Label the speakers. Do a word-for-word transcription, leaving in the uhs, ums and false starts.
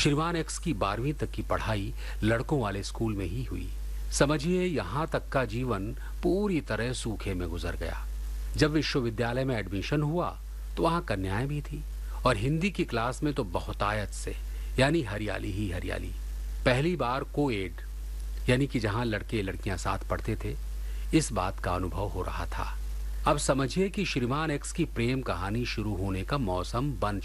Speaker 1: श्रीमान एक्स की बारहवीं तक की पढ़ाई लड़कों वाले स्कूल में ही हुई। समझिए यहाँ तक का जीवन पूरी तरह सूखे में गुजर गया। जब विश्वविद्यालय में एडमिशन हुआ तो वहाँ कन्याएं भी थी और हिंदी की क्लास में तो बहुतायत से, यानी हरियाली ही हरियाली। पहली बार कोएड यानी कि जहाँ लड़के लड़कियां साथ पढ़ते थे, इस बात का अनुभव हो रहा था। अब समझिए कि श्रीमान एक्स की प्रेम कहानी शुरू होने का मौसम बन